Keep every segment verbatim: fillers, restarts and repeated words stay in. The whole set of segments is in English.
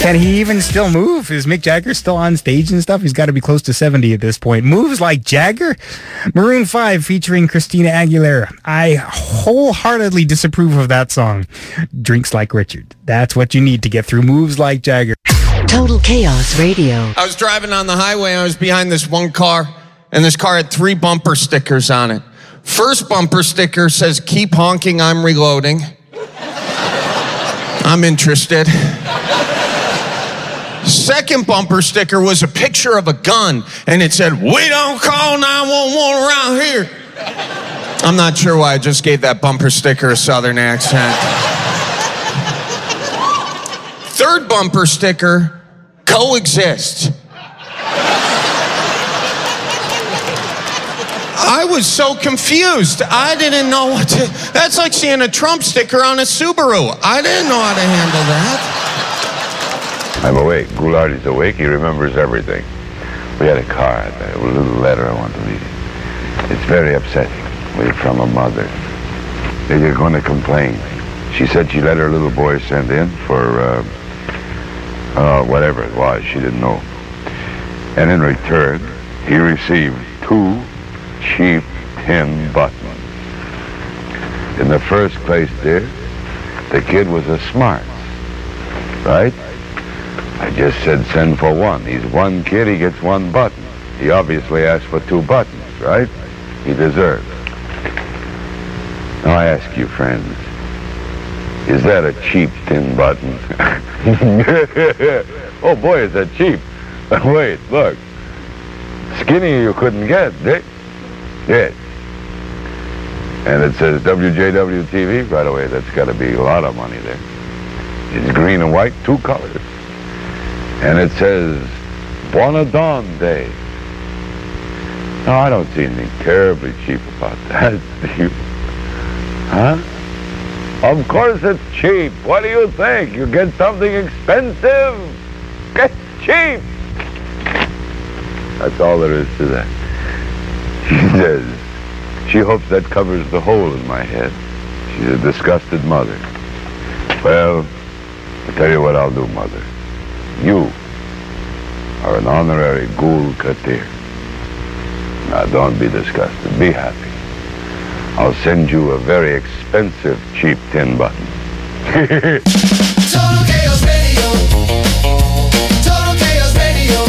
Can he even still move? Is Mick Jagger still on stage and stuff? He's got to be close to seventy at this point. Moves like Jagger? Maroon five featuring Christina Aguilera. I wholeheartedly disapprove of that song. Drinks Like Richard. That's what you need to get through Moves Like Jagger. Total Chaos Radio. I was driving on the highway. I was behind this one car, and this car had three bumper stickers on it. First bumper sticker says, "Keep honking, I'm reloading." I'm interested. Second bumper sticker was a picture of a gun, and it said, "We don't call nine one one around here." I'm not sure why I just gave that bumper sticker a southern accent. Third bumper sticker, "Coexist." I was so confused. I didn't know what to... That's like seeing a Trump sticker on a Subaru. I didn't know how to handle that. I'm awake. Goulart is awake. He remembers everything. We had a card, a little letter I want to read. It's very upsetting. We're from a mother. They're going to complain. She said she let her little boy send in for uh, uh, whatever it was. She didn't know. And in return, he received two cheap tin buttons. In the first place, dear, the kid was a smart, right? I just said send for one. He's one kid, he gets one button. He obviously asked for two buttons, right? He deserves. Now I ask you, friends, is that a cheap tin button? Oh boy, is that cheap. Wait, look. Skinny you couldn't get, Dick. Yes. And it says W J W T V right away. That's got to be a lot of money there. It's green and white, two colors. And it says Buona Dawn Day. No, I don't see anything terribly cheap about that. Huh? Of course it's cheap. What do you think? You get something expensive? It's cheap. That's all there is to that. She says she hopes that covers the hole in my head. She's a disgusted mother. Well, I'll tell you what I'll do, Mother. You are an honorary Ghoul Katir. Now, don't be disgusted. Be happy. I'll send you a very expensive, cheap tin button. Total Chaos Radio. Total Chaos Radio.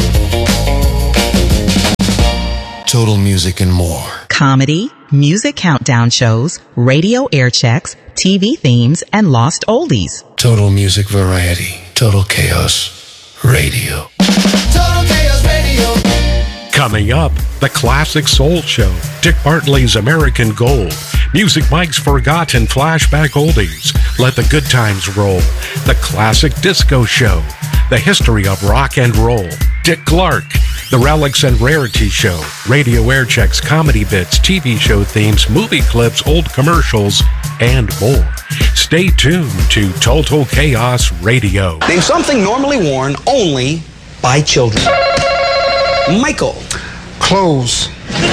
Total Music and more. Comedy, music countdown shows, radio air checks, T V themes, and lost oldies. Total Music Variety. Total Chaos Radio. Total Chaos Radio. Coming up, the Classic Soul Show, Dick Bartley's American Gold, Music Mike's Forgotten Flashback Oldies, Let the Good Times Roll, the Classic Disco Show, the History of Rock and Roll, Dick Clark, the Relics and Rarity Show, radio air checks, comedy bits, T V show themes, movie clips, old commercials, and more. Stay tuned to Total Chaos Radio. Name something normally worn only by children. Michael. Clothes.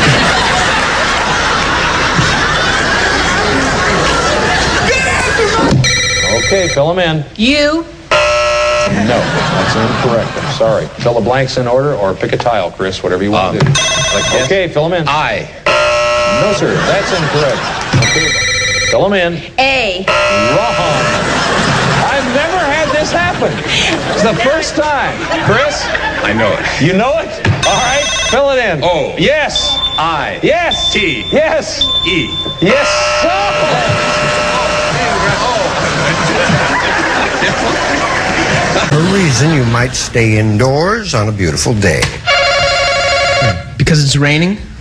Okay, fill them in. You. No, that's incorrect. I'm sorry. Fill the blanks in order or pick a tile, Chris, whatever you want um, to do. Like okay, fill them in. I. No, sir, that's incorrect. Okay, fill them in. A. Wrong. I've never had this happen. It's the first time. Chris? I know it. You know it? All right, fill it in. O. Yes. I. Yes. T. Yes. E. Yes. So. A reason you might stay indoors on a beautiful day. Because it's raining?